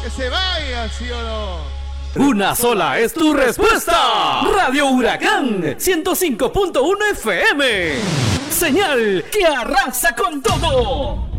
que se vaya, ¿sí o no? Una sola es tu respuesta. Radio Huracán 105.1 FM. Señal que arrasa con todo.